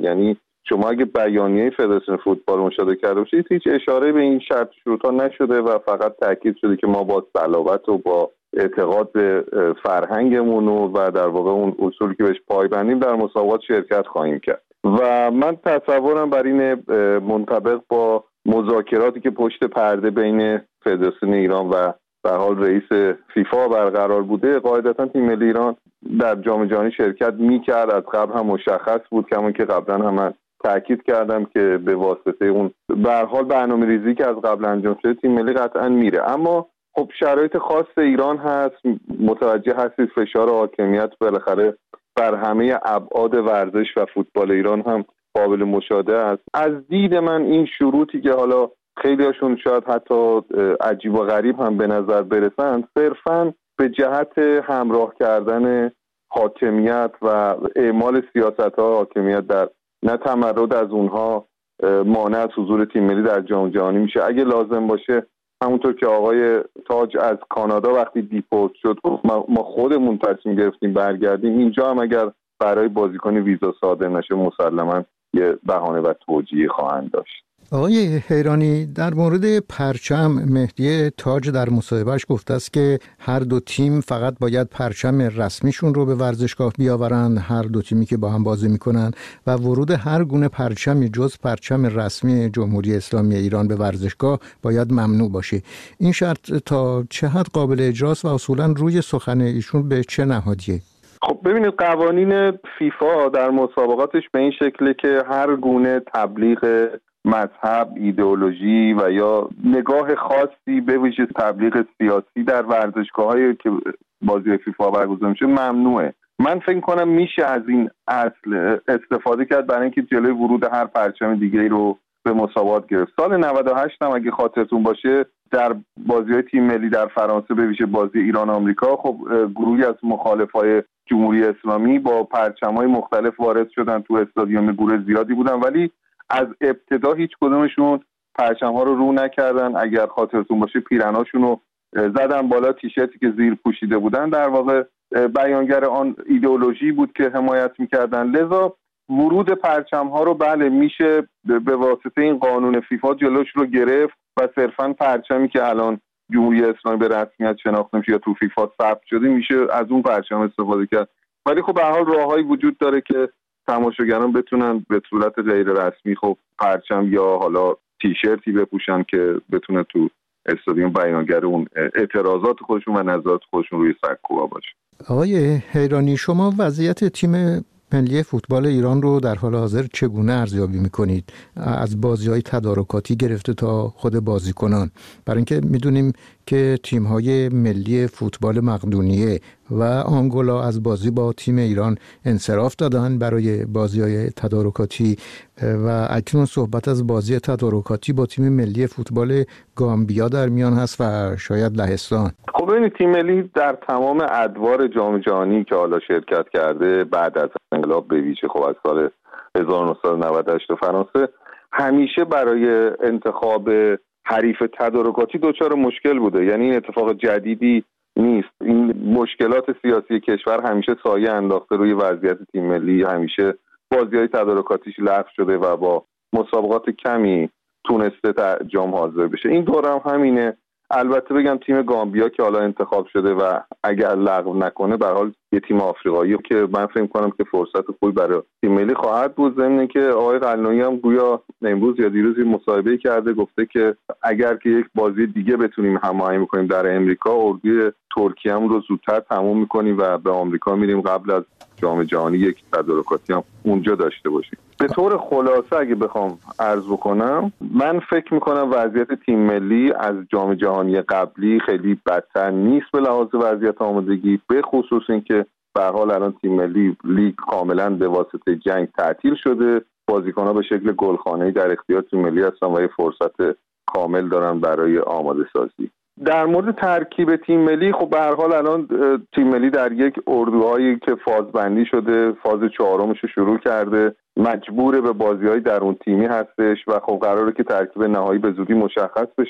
یعنی شما اگه بیانیه فدراسیون فوتبال مشاهده کرده باشید هیچ اشاره به این شرط شروط‌ها نشده و فقط تاکید شده که ما با صلابت و با اعتقاد به فرهنگمون و در واقع اون اصولی که بهش پایبندیم در مسابقات شرکت خواهیم کرد و من تصورم بر این منطبق با مذاکراتی که پشت پرده بین فدراسیون ایران و به حال رئیس فیفا برقرار بوده، قاعدتا تیم ملی ایران در جام جهانی شرکت می‌کرد. از قبل هم مشخص بود، کما که قبلا هم تاکید کردم که به واسطه اون به هر حال برنامه‌ریزی که از قبل انجام شده تیم ملی قطعا میره. اما خب شرایط خاص ایران هست، متوجه هستید فشار حاکمیت بالاخره بر همه ابعاد ورزش و فوتبال ایران هم قابل مشاهده است. از دید من این شروطی که حالا خیلی هاشون شاید حتی عجیب و غریب هم به نظر برسند صرفاً به جهت همراه کردن حاکمیت و اعمال سیاست‌ها حاکمیت در نه تمرد از اونها مانع از حضور تیم ملی در جام جهانی میشه. اگه لازم باشه همونطور که آقای تاج از کانادا وقتی دیپورت شد ما خودمون تصمیم گرفتیم برگردیم، اینجا هم اگر برای بازیکن ویزا صادر نشه مسلماً یه بهانه و توجیه خواهند داشت. آقای حیرانی، در مورد پرچم مهدی تاج در مصاحبهش گفته است که هر دو تیم فقط باید پرچم رسمیشون رو به ورزشگاه بیاورن، هر دو تیمی که با هم بازی میکنن، و ورود هر گونه پرچمی جز پرچم رسمی جمهوری اسلامی ایران به ورزشگاه باید ممنوع باشه. این شرط تا چه حد قابل اجراست و اصولا روی سخن ایشون به چه نهادیه؟ خب ببینید، قوانین فیفا در مسابقاتش به این شکله که هر گونه تبلیغ مذهب، ایدئولوژی و یا نگاه خاصی به ویژه تبلیغ سیاسی در ورزشگاه‌هایی که بازی فیفا برگزار میشه ممنوعه. من فکر کنم میشه از این اصل استفاده کرد برای اینکه جلوی ورود هر پرچم دیگه‌ای رو به مسابقات گرفت. سال 98 هم اگه خاطرتون باشه در بازی‌های تیم ملی در فرانسه به ویژه بازی ایران آمریکا، خب گروهی از مخالفای جمهوری اسلامی با پرچم‌های مختلف وارد شدن تو استادیوم، گروه زیادی بودن ولی از ابتدا هیچ کدومشون پرچم‌ها رو نکردن. اگر خاطرتون باشه پیرناشون رو زدن بالا، تیشرتی که زیر پوشیده بودن در واقع بیانگر آن ایدئولوژی بود که حمایت می‌کردن. لذا ورود پرچم‌ها رو بله میشه به واسطه این قانون فیفا جلوش رو گرفت و صرفاً پرچمی که الان جمهوری اسلامی به رسمیت شناخته میشه یا تو فیفا ثبت شده میشه از اون پرچم استفاده کرد. ولی خب به هر حال راههایی وجود داره که تماشاگران بتونن به صورت غیر رسمی خب پرچم یا حالا تیشرتی بپوشن که بتونه تو استادیوم بیانگر اون اعتراضات خودشون و نظرات خودشون روی سکوها باشه. آقای حیرانی، شما وضعیت تیم ملی فوتبال ایران رو در حال حاضر چگونه ارزیابی می‌کنید؟ از بازی‌های تدارکاتی گرفته تا خود بازیکنان، برای اینکه می‌دونیم که تیم‌های ملی فوتبال مقدونیه و آنگولا از بازی با تیم ایران انصراف دادن برای بازی‌های تدارکاتی و اکنون صحبت از بازی تدارکاتی با تیم ملی فوتبال گامبیا در میان هست و شاید لهستان. خب ببینید، تیم ملی در تمام ادوار جام جهانی که حالا شرکت کرده بعد از انقلاب به ویژه خب از سال 1998 فرانسه همیشه برای انتخاب حریف تدارکاتی دچار مشکل بوده. یعنی این اتفاق جدیدی نیست. این مشکلات سیاسی کشور همیشه سایه انداخته روی وضعیت تیم ملی، همیشه بازی‌های تدارکاتیش لغو شده و با مسابقات کمی تونسته جام حاضر بشه. این دوره هم همینه. البته بگم تیم گامبیا که حالا انتخاب شده و اگر لغو نکنه به هر حال یه تیم آفریقایی که من فکر کنم که فرصت خوبی برای تیم ملی خواهد بود. ضمن که آقای قلنویی هم گویا امروز یا دیروز مصاحبه کرده، گفته که اگر که یک بازی دیگه بتونیم هماهنگ کنیم در امریکا، اردوی ترکیه هم رو زودتر تموم می‌کنیم و به آمریکا میریم قبل از جام جهانی یک تدارکاتی هم اونجا داشته باشیم. به طور خلاصه اگه بخوام عرض بکنم، من فکر میکنم وضعیت تیم ملی از جام جهانی قبلی خیلی بدتر نیست به لحاظ وضعیت آمادگی، به خصوص اینکه به هر حال الان تیم ملی لیگ کاملا به واسطه جنگ تعطیل شده، بازیکن‌ها به شکل گلخانه‌ای در اختیار تیم ملی هستن و یه فرصت کامل دارن برای آماده سازی. در مورد ترکیب تیم ملی، خب به هر حال الان تیم ملی در یک اردوهایی که فازبندی شده، فاز 4 رو شروع کرده، مجبور به بازی‌های درون تیمی هستش و خب قراره که ترکیب نهایی به زودی مشخص بشه.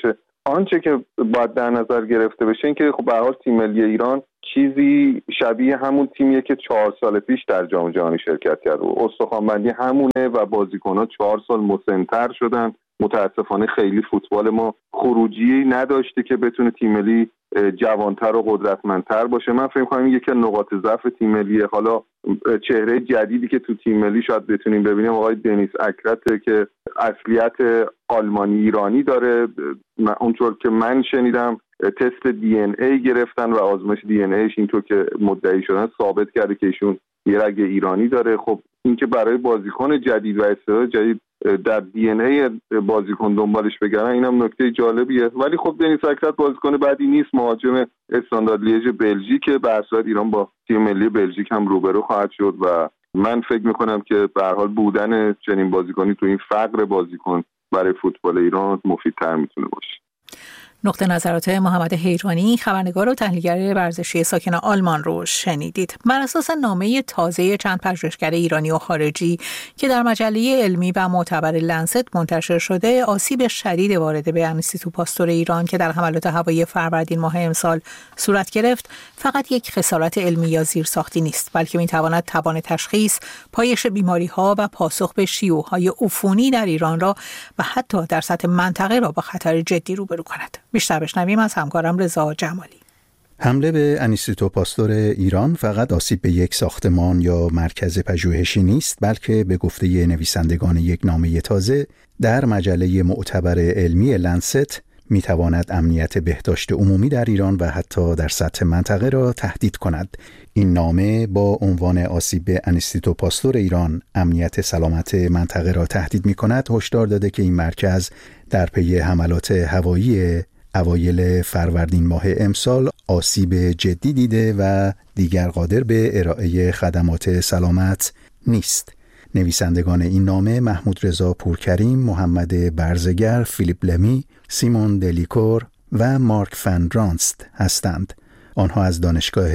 آنچه که باید در نظر گرفته بشه این که خب به هر حال تیم ملی ایران چیزی شبیه همون تیمیه که 4 سال پیش در جام جهانی شرکت کرد و استخوان‌بندی همونه و بازیکن‌ها 4 سال مسن‌تر شدن. متاسفانه خیلی فوتبال ما خروجی نداشته که بتونه تیم ملی جوانتر و قدرتمندتر باشه. من فکر می‌کنم یکی از نقاط ضعف تیم ملی، حالا چهره جدیدی که تو تیم ملی شاید بتونیم ببینیم آقای دنیس اکرته که اصلیت آلمانی ایرانی داره. اونطور که من شنیدم تست دی ان ای گرفتن و آزمایش دی ان ایش اینطور که مدعی شدن ثابت کرده که ایشون یه رگ ایرانی داره. خب این که برای بازیکن جدید و استعداد جدید در دی ان ای بازیکن دنبالش بگردن اینم نکته جالبیه. ولی خب دنیس اکرت بازیکن بعدی نیست، مهاجم استاندارد لیژ بلژیک. به هر صورت ایران با تیم ملی بلژیک هم روبرو خواهد شد و من فکر میکنم که به هر حال بودن چنین بازیکنی تو این فقر بازیکن برای فوتبال ایران مفیدتر میتونه باشه. نقطه نظرات محمد حیرانی، خبرنگار و تحلیلگر ورزشی ساکن آلمان رو شنیدید. بر اساس نامه تازه چند پژوهشگر ایرانی و خارجی که در مجله علمی و معتبر لنست منتشر شده، آسیب شدید وارد به انستیتو پاستور ایران که در حملات هوایی فروردین ماه امسال صورت گرفت فقط یک خسارت علمی یا زیرساختی نیست، بلکه میتواند توان تشخیص، پایش بیماری‌ها و پاسخ به شیوع‌های عفونی در ایران را و حتی در سطح منطقه را با خطر جدی روبرو کند. بیشتر بشنویم از همکارم رضا جمالی. حمله به انستیتو پاستور ایران فقط آسیب به یک ساختمان یا مرکز پژوهشی نیست، بلکه به گفته نویسندگان یک نامه تازه در مجله معتبر علمی لنست میتواند امنیت بهداشت عمومی در ایران و حتی در سطح منطقه را تهدید کند. این نامه با عنوان آسیب به انستیتو پاستور ایران امنیت سلامت منطقه را تهدید می‌کند هشدار داده که این مرکز در پی حملات هوایی اوایل فروردین ماه امسال آسیب جدی دیده و دیگر قادر به ارائه خدمات سلامت نیست. نویسندگان این نامه محمود رضا پورکریم، محمد برزگر، فیلیپ لمی، سیمون دلیکور و مارک فن رانست هستند. آنها از دانشگاه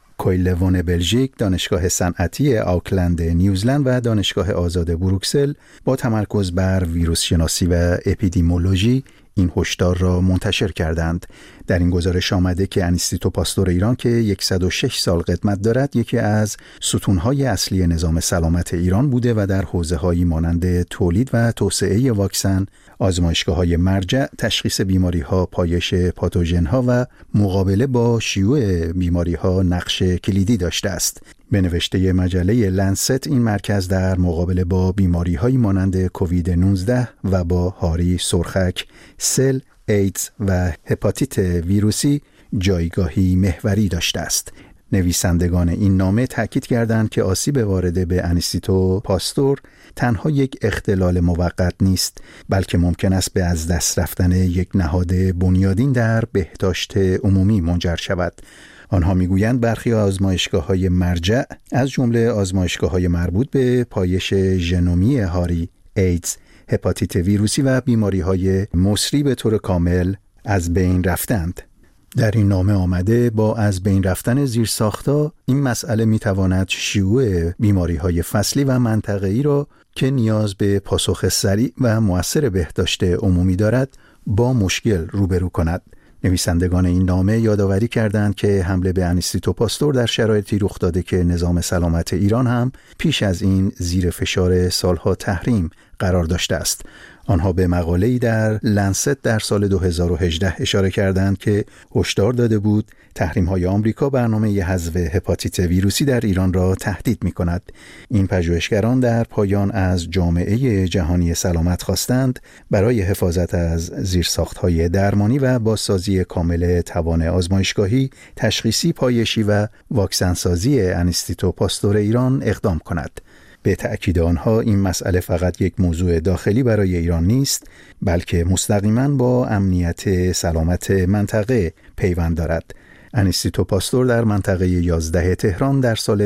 کویلون بلژیک، دانشگاه صنعتی آکلند نیوزلند و دانشگاه آزاد بروکسل با تمرکز بر ویروس شناسی و اپیدمیولوژی این هشدار را منتشر کردند. در این گزارش آمده که انستیتو پاستور ایران که 106 سال قدمت دارد یکی از ستونهای اصلی نظام سلامت ایران بوده و در حوزه‌هایی مانند تولید و توسعه واکسن، آزمایشگاه‌های مرجع، تشخیص بیماری‌ها، پایش پاتوژن‌ها و مقابله با شیوع بیماری‌ها نقش کلیدی داشته است. به نوشته مجله لنست این مرکز در مقابله با بیماری‌هایی مانند کووید 19 و با هاری سرخک، سل، ایدز و هپاتیت ویروسی جایگاهی محوری داشته است. نویسندگان این نامه تاکید کردند که آسیب وارده به انستیتو پاستور تنها یک اختلال موقت نیست، بلکه ممکن است به از دست رفتن یک نهاد بنیادین در بهداشت عمومی منجر شود. آنها میگویند برخی آزمایشگاه‌های مرجع از جمله آزمایشگاه‌های مربوط به پایش ژنومی هاری، ایدز، هپاتیت ویروسی و بیماری‌های مصری به طور کامل از بین رفتند. در این نامه آمده با از بین رفتن زیرساخت‌ها این مسئله میتواند شیوع بیماری‌های فصلی و منطقه‌ای را که نیاز به پاسخ سریع و مؤثر بهداشت عمومی دارد با مشکل روبرو کند. نویسندگان این نامه یادآوری کردند که حمله به انستیتو پاستور در شرایطی رخ داده که نظام سلامت ایران هم پیش از این زیر فشار سالها تحریم قرار داشته است. آنها به مقاله‌ای در لنست در سال 2018 اشاره کردند که هشدار داده بود تحریم‌های آمریکا برنامه حذف هپاتیت ویروسی در ایران را تهدید می‌کند. این پژوهشگران در پایان از جامعه جهانی سلامت خواستند برای حفاظت از زیرساخت‌های درمانی و بازسازی کامل توان آزمایشگاهی، تشخیصی، پایشی و واکسن‌سازی انستیتو پاستور ایران اقدام کند. به تأکید آنها این مسئله فقط یک موضوع داخلی برای ایران نیست، بلکه مستقیما با امنیت سلامت منطقه پیوند دارد. انستیتو پاستور در منطقه 11 تهران در سال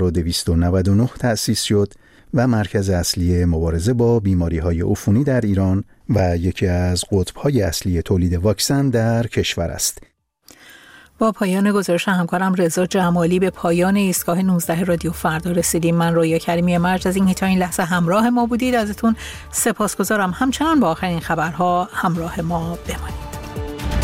1299 تأسیس شد و مرکز اصلی مبارزه با بیماری‌های عفونی در ایران و یکی از قطب‌های اصلی تولید واکسن در کشور است. با پایان گزارش همکارم رضا جمالی به پایان ایستگاه 19 رادیو فردا رسیدیم. من رویا کریمی مرج از اینکه تا این لحظه همراه ما بودید ازتون سپاسگزارم. همچنان با آخرین خبرها همراه ما بمانید.